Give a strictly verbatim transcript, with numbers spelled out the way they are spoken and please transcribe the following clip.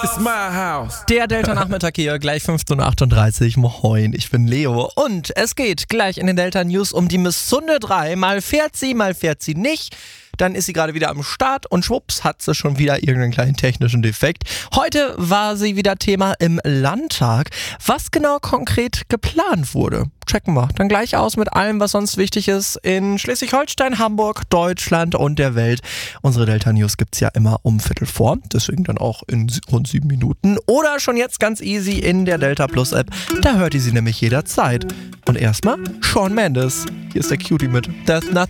It's my house. Der Delta-Nachmittag hier, gleich fünfzehn Uhr achtunddreißig. Moin, ich bin Leo und es geht gleich in den Delta-News um die Miss Sunde drei. Mal fährt sie, mal fährt sie nicht. Dann ist sie gerade wieder am Start und schwupps hat sie schon wieder irgendeinen kleinen technischen Defekt. Heute war sie wieder Thema im Landtag. Was genau konkret geplant wurde, checken wir dann gleich aus mit allem, was sonst wichtig ist in Schleswig-Holstein, Hamburg, Deutschland und der Welt. Unsere Delta-News gibt's ja immer um Viertel vor, deswegen dann auch in rund sieben Minuten. Oder schon jetzt ganz easy in der Delta Plus App, da hört ihr sie nämlich jederzeit. Und erstmal Shawn Mendes. Hier ist der Cutie mit There's Nothing